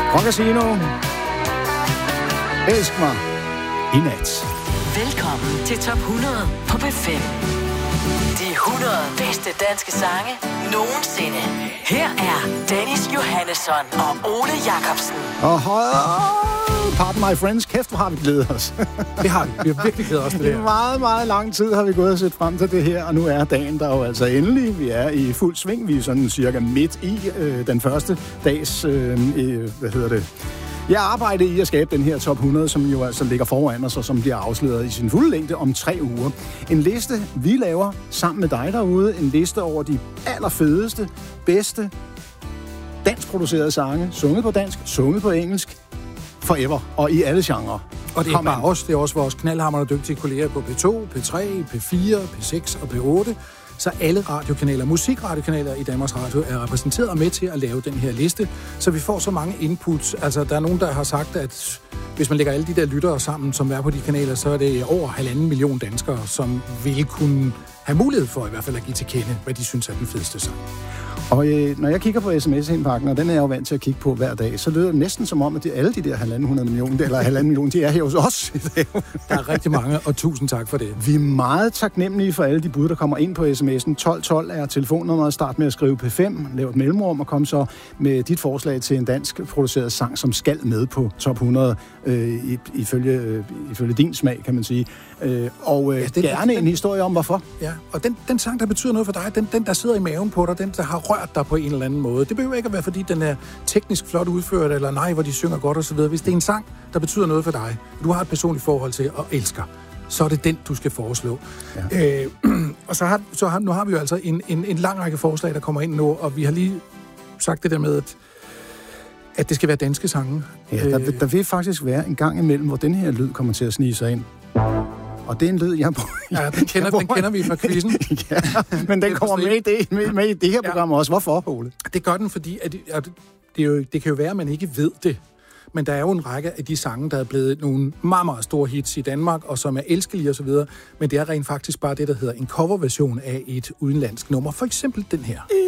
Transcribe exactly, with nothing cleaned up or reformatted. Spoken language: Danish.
Rock Casino. Elsk mig i nat. Velkommen til top hundrede på P fem. De hundrede bedste danske sange nogensinde. Her er Dennis Johannesson og Ole Jacobsen. Og pardon my friends, kæft, hvor har vi glædet os. Det har vi. Vi har virkelig glædet os til det her. I meget, meget lang tid har vi gået og set frem til det her, og nu er dagen der jo altså endelig. Vi er i fuld sving. Vi er sådan cirka midt i øh, den første dags, øh, hvad hedder det, jeg arbejder i at skabe den her top hundrede, som jo altså ligger foran os, og som bliver afsløret i sin fulde længde om tre uger. En liste, vi laver sammen med dig derude. En liste over de allerfedeste, bedste, danskproducerede sange. Sunget på dansk, sunget på engelsk, forever, og i alle genrer. Og det er ikke bare os, det er også vores knaldhamrende dygtige kolleger på P to, P tre, P fire, P seks og P otte. Så alle radiokanaler, musikradiokanaler i Danmarks Radio er repræsenteret og med til at lave den her liste, så vi får så mange inputs. Altså, der er nogen, der har sagt, at hvis man lægger alle de der lyttere sammen, som er på de kanaler, så er det over halvanden million danskere, som vil kunne have mulighed for i hvert fald at give til kende, hvad de synes er den fedeste sang. Og øh, når jeg kigger på sms-indpakken, og den er jeg jo vant til at kigge på hver dag, så lyder det næsten som om, at de, alle de der halvanden hundrede millioner, eller halvanden million, de er her hos os i dag. Der er rigtig mange, og tusind tak for det. Vi er meget taknemmelige for alle de bud, der kommer ind på sms'en. tolv tolv er telefonnummeret. Start med at skrive P fem, lav et mellemrum, og kom så med dit forslag til en dansk produceret sang, som skal med på top hundrede, øh, ifølge, øh, ifølge din smag, kan man sige. Øh, og øh, ja, den, gerne den, en historie om, hvorfor. Ja, og den, den sang, der betyder noget for dig, den, den, der sidder i maven på dig, den, der har rørt dig på en eller anden måde. Det behøver ikke at være, fordi den er teknisk flot udført, eller nej, hvor de synger godt osv. Hvis det er en sang, der betyder noget for dig, du har et personligt forhold til og elsker, så er det den, du skal foreslå. Ja. Øh, og så har, så har, nu har vi jo altså en, en, en lang række forslag, der kommer ind nu, og vi har lige sagt det der med, at, at det skal være danske sange. Ja, der, der vil faktisk være en gang imellem, hvor den her lyd kommer til at snige sig ind. Og det er en lyd, jeg bruger. Ja, den kender, den kender vi fra quizzen. Ja, men den kommer med i det, med, med i det her program ja. også. Hvorfor, Ole? Det gør den, fordi at, at det, er jo, det kan jo være, at man ikke ved det. Men der er jo en række af de sange, der er blevet nogle meget, meget store hits i Danmark, og som er elskelige osv. Men det er rent faktisk bare det, der hedder en coverversion af et udenlandsk nummer. For eksempel den her.